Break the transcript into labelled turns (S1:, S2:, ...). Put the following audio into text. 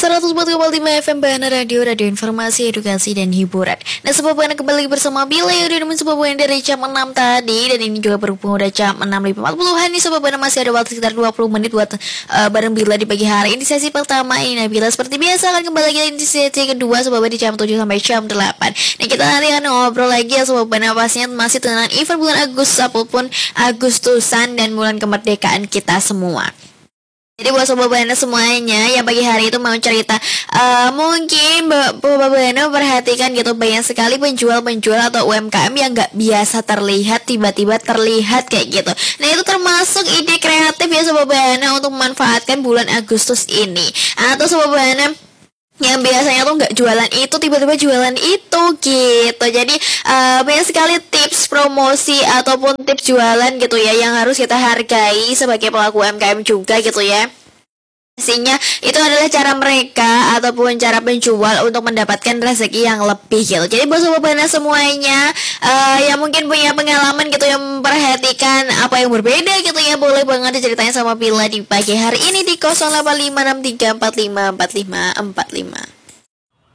S1: 104,5 FM Bahana Radio, Radio Informasi, Edukasi, dan Hiburan. Nah, Sobat Bahana kembali bersama Bila yang udah nemuin Sobat Bahana dari jam 6 tadi. Dan ini juga berhubung udah jam 6.40an nih Sobat Bahana, masih ada waktu sekitar 20 menit buat bareng Bila di pagi hari. Ini sesi pertama ini. Nah, Bila seperti biasa akan kembali lagi di sesi kedua Sobat Bahana di jam 7 sampai jam 8. Nah, kita nanti akan ngobrol lagi ya Sobat Bahana, pastinya masih tentang event bulan Agustus ataupun Agustusan dan bulan kemerdekaan kita semua. Jadi buat Sobat Bahana semuanya yang pagi hari itu mau cerita, mungkin Sobat Bahana perhatikan gitu, banyak sekali penjual-penjual atau UMKM yang gak biasa terlihat, tiba-tiba terlihat kayak gitu. Nah, itu termasuk ide kreatif ya Sobat Bahana untuk memanfaatkan bulan Agustus ini. Atau Sobat Bahana yang biasanya tuh nggak jualan itu tiba-tiba jualan itu gitu. Jadi banyak sekali tips promosi ataupun tips jualan gitu ya yang harus kita hargai sebagai pelaku UMKM juga gitu ya. Pastinya itu adalah cara mereka ataupun cara penjual untuk mendapatkan rezeki yang lebih gitu. Jadi buat Sobat Bahana semuanya yang mungkin punya pengalaman gitu, yang memperhatikan apa yang berbeda gitu ya, boleh banget diceritain sama Bila di pagi hari ini di 085634545545.